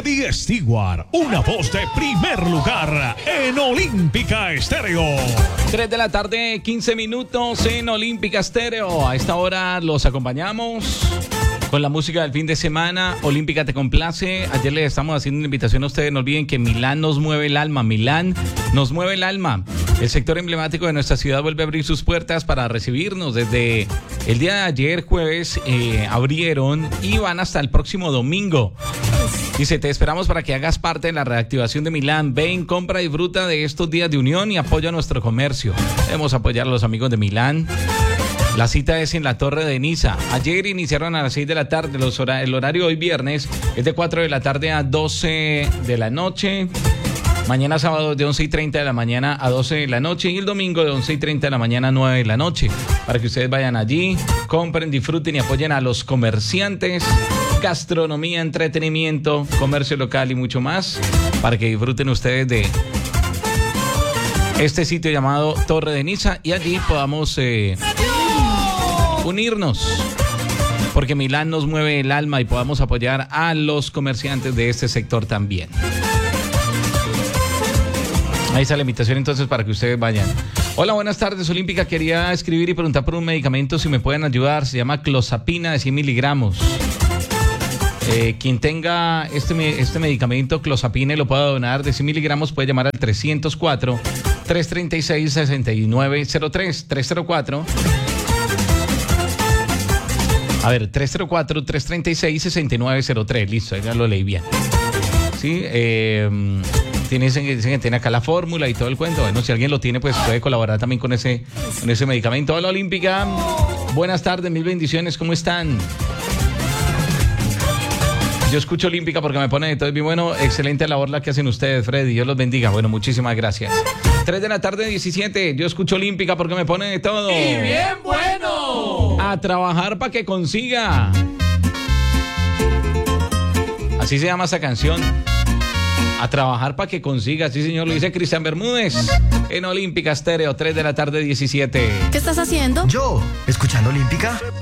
Freddy Stewart, una voz de primer lugar en Olímpica Estéreo. 3 de la tarde, 15 minutos en Olímpica Estéreo. A esta hora los acompañamos con la música del fin de semana. Olímpica te complace. Ayer les estamos haciendo una invitación a ustedes. No olviden que Milán nos mueve el alma. Milán nos mueve el alma. El sector emblemático de nuestra ciudad vuelve a abrir sus puertas para recibirnos. Desde el día de ayer, jueves, abrieron y van hasta el próximo domingo. Dice, te esperamos para que hagas parte de la reactivación de Milán. Ven, compra y disfruta de estos días de unión y apoya nuestro comercio. Debemos apoyar a los amigos de Milán. La cita es en la Torre de Niza. Ayer iniciaron a las 6 de la tarde. El horario hoy viernes es de 4 de la tarde a 12 de la noche. Mañana sábado de 11:30 de la mañana a 12 de la noche. Y el domingo de 11:30 de la mañana a 9 de la noche. Para que ustedes vayan allí, compren, disfruten y apoyen a los comerciantes. Gastronomía, entretenimiento, comercio local y mucho más. Para que disfruten ustedes de este sitio llamado Torre de Niza. Y allí podamos unirnos, porque Milán nos mueve el alma y podamos apoyar a los comerciantes de este sector también. Ahí está la invitación entonces para que ustedes vayan. Hola, buenas tardes, Olímpica. Quería escribir y preguntar por un medicamento, si me pueden ayudar. Se llama clozapina de 100 miligramos. Quien tenga este medicamento, clozapina, y lo pueda donar de 100 miligramos, puede llamar al 304-336-6903. 304-336-6903. Listo, ya lo leí bien. Sí, dicen que tiene acá la fórmula y todo el cuento. Bueno, si alguien lo tiene, pues puede colaborar también con ese medicamento. Hola, Olímpica. Buenas tardes, mil bendiciones. ¿Cómo están? Yo escucho Olímpica porque me pone de todo. Bien, bueno, excelente labor la que hacen ustedes, Freddy. Dios los bendiga. Bueno, muchísimas gracias. 3 de la tarde, 17. Yo escucho Olímpica porque me pone de todo. ¡Y bien bueno! A trabajar para que consiga. Así se llama esa canción. A trabajar para que consiga. Sí, señor, lo dice Cristian Bermúdez en Olímpica Estéreo. 3 de la tarde, 17. ¿Qué estás haciendo? Yo, escuchando Olímpica.